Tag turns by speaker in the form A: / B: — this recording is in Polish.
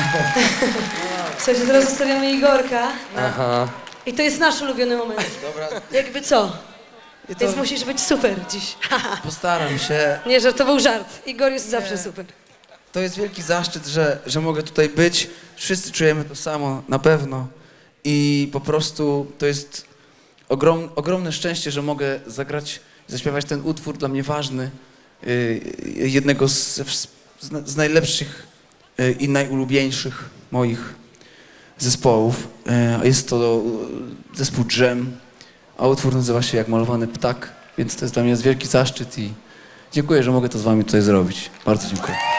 A: Słuchajcie, teraz zostawiamy Igorka.
B: Aha.
A: I to jest nasz ulubiony moment.
C: Dobra,
A: Jakby co?
C: i to
A: Więc musisz być super dziś.
C: postaram się.
A: Nie, że to był żart. Igor jest zawsze super.
C: To jest wielki zaszczyt, że mogę tutaj być. Wszyscy czujemy to samo, na pewno. I po prostu to jest ogromne szczęście, że mogę zaśpiewać ten utwór dla mnie ważny. Jednego z najlepszych i najulubieńszych moich zespołów. Jest to zespół Dżem, a utwór nazywa się Jak malowany ptak, więc to jest dla mnie wielki zaszczyt i dziękuję, że mogę to z wami tutaj zrobić. Bardzo dziękuję.